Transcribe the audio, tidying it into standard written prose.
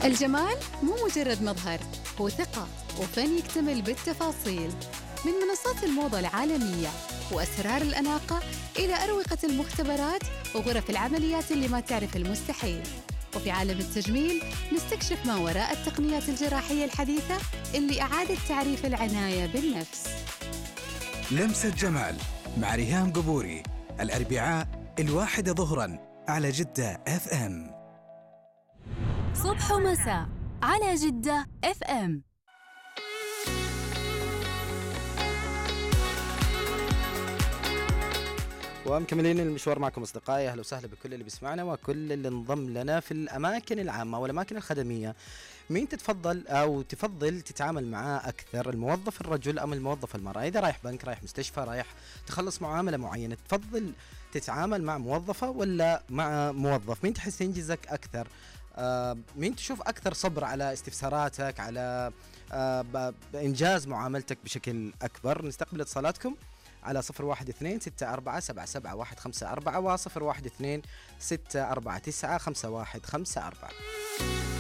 الجمال مو مجرد مظهر، هو ثقة وفن يكتمل بالتفاصيل. من منصات الموضة العالمية وأسرار الأناقة إلى أروقة المختبرات وغرف العمليات اللي ما تعرف المستحيل. وفي عالم التجميل نستكشف ما وراء التقنيات الجراحية الحديثة اللي أعادت تعريف العناية بالنفس. لمسة جمال مع ريهام قبوري، الأربعاء 1 ظهراً على جدة FM. صبح ومساء على جدة FM. ومكملين المشوار معكم أصدقائي. أهلا وسهلا بكل اللي بيسمعنا وكل اللي انضم لنا في الأماكن العامة والأماكن الخدمية. مين تتفضل أو تفضل تتعامل معاه أكثر، الموظف الرجل أم الموظف المرأة؟ إذا رايح بنك، رايح مستشفى، رايح تخلص معاملة معينة، تفضل تتعامل مع موظفة ولا مع موظف؟ مين تحس ينجزك أكثر؟ مين تشوف أكثر صبر على استفساراتك، على إنجاز معاملتك بشكل أكبر؟ نستقبل اتصالاتكم على 012-64-77-154 و 012-649-5154.